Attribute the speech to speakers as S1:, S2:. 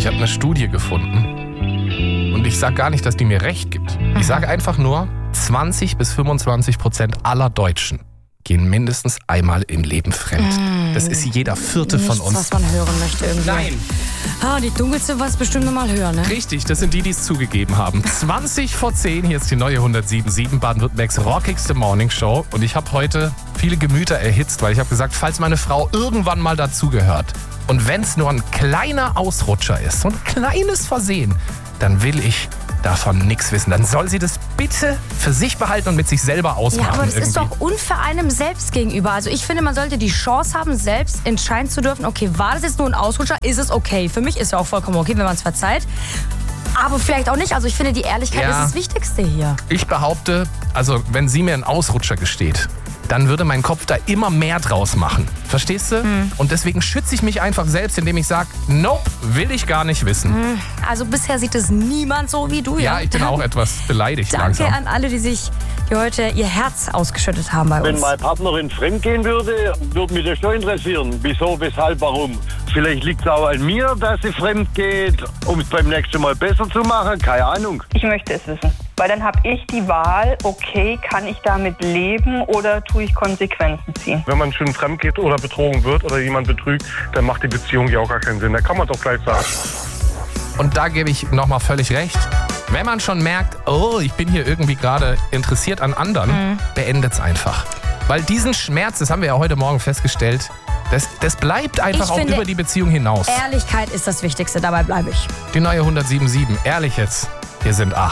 S1: Ich habe eine Studie gefunden und ich sage gar nicht, dass die mir recht gibt. Ich sage einfach nur, 20-25% aller Deutschen gehen mindestens einmal im Leben fremd. Das ist jeder Vierte von uns.
S2: Was man hören möchte irgendwie.
S1: Nein.
S2: Die Dunkelste was bestimmt nochmal hören, ne?
S1: Richtig, das sind die es zugegeben haben. 20 vor 10, hier ist die neue 107.7 Baden-Württembergs rockigste Morningshow. Und ich habe heute viele Gemüter erhitzt, weil ich habe gesagt, falls meine Frau irgendwann mal dazugehört und wenn es nur ein kleiner Ausrutscher ist, so ein kleines Versehen, dann will ich davon nichts wissen. Dann soll sie das bitte für sich behalten und mit sich selber ausmachen.
S2: Ja, aber das ist
S1: irgendwie.
S2: doch unfair einem selbst gegenüber. Also ich finde, man sollte die Chance haben, selbst entscheiden zu dürfen, okay, war das jetzt nur ein Ausrutscher, ist es okay. Für mich ist ja auch vollkommen okay, wenn man es verzeiht. Aber vielleicht auch nicht. Also ich finde, die Ehrlichkeit ist das Wichtigste hier.
S1: Ich behaupte, also wenn sie mir einen Ausrutscher gesteht, dann würde mein Kopf da immer mehr draus machen. Verstehst du? Und deswegen schütze ich mich einfach selbst, indem ich sage, nope, will ich gar nicht wissen.
S2: Also bisher sieht es niemand so wie du, ja?
S1: Ja, ich bin auch etwas beleidigt
S2: Danke
S1: langsam.
S2: an alle, die sich hier heute ihr Herz ausgeschüttet haben bei uns.
S3: Wenn meine Partnerin fremdgehen würde, würde mich das schon interessieren. Wieso, weshalb, warum? Vielleicht liegt es auch an mir, dass sie fremd geht, um es beim nächsten Mal besser zu machen. Keine Ahnung.
S4: Ich möchte es wissen. Weil dann habe ich die Wahl, okay, kann ich damit leben oder tue ich Konsequenzen ziehen?
S5: Wenn man schon fremd geht oder betrogen wird oder jemand betrügt, dann macht die Beziehung ja auch gar keinen Sinn. Da kann man doch gleich sagen.
S1: Und da gebe ich nochmal völlig recht. Wenn man schon merkt, oh, ich bin hier irgendwie gerade interessiert an anderen, beendet es einfach. Weil diesen Schmerz, das haben wir ja heute Morgen festgestellt, das bleibt einfach auch über die Beziehung hinaus.
S2: Ehrlichkeit ist das Wichtigste, dabei bleibe ich.
S1: Die neue 107.7, ehrlich jetzt, hier sind 8.